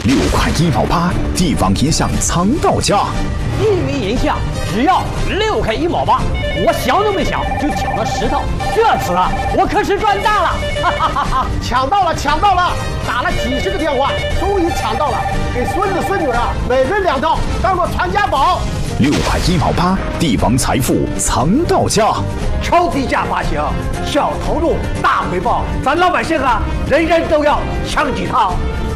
6块1毛8，地方银项藏到家。 1枚银项只要6块1毛8，我想都没想就抢了10套，这次啊，我可是赚大了！哈哈哈哈！ 抢到了，抢到了！打了几十个电话，终于抢到了，给孙子孙女啊，每人2套，当做传家宝。 6块1毛8，地方财富藏到家。 超低价发行，小投入大回报，咱老百姓啊，人人都要抢几套。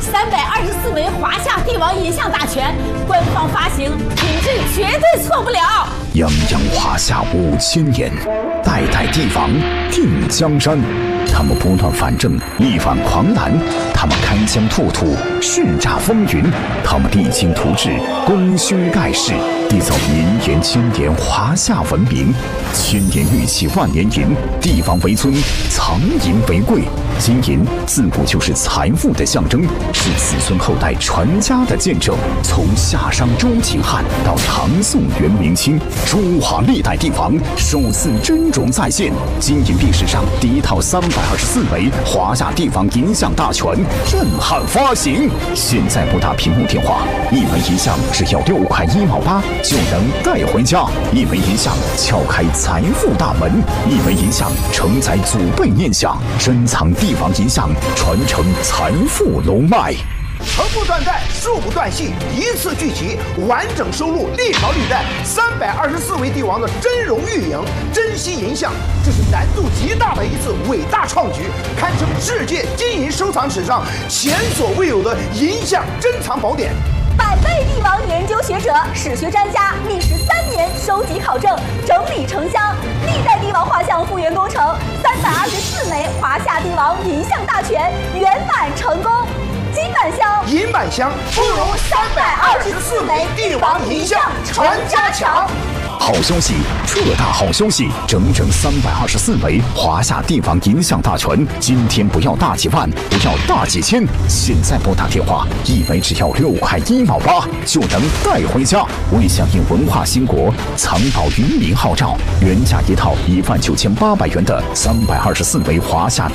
324枚华夏帝王银像大全，官方发行，品质绝对错不了。 泱泱华夏5000年，代代帝王定江山。他们不断反正，力挽狂澜；他们开疆拓土，叱咤风云；他们励精图治，功勋盖世，缔造绵延千年华夏文明。千年玉器万年银，帝王为尊，藏银为贵。金银自古就是财富的象征，是子孙后代传家的见证。从夏商周秦汉到唐宋元明清，中华历代帝王首次真容再现。金银历史上第一套324枚华夏帝王银像大全震撼发行。现在拨打屏幕电话，1枚银像只要6块1毛8就能带回家。1枚银像撬开财富大门，1枚银像承载祖辈念想，珍藏帝王银像，传承财富龙脉。 横不断代，竖不断续，一次聚齐，完整收录历朝历代324位帝王的真容玉影、珍稀银像，这是难度极大的一次伟大创举，堪称世界金银收藏史上前所未有的银像珍藏宝典。 百倍帝王研究学者、史学专家历时3年收集考证，整理成箱，历代帝王画像复原工程，324枚华夏帝王银像大全圆满成功。金满箱、 银满箱，不如324枚帝王银像传家强。 好消息，特大好消息！整整324枚华夏帝王银像大全，今天不要大几万，不要大几千，现在拨打电话，1枚只要6块1毛8就能带回家。为响应文化兴国，藏宝于民号召，原价一套19800元的324枚华夏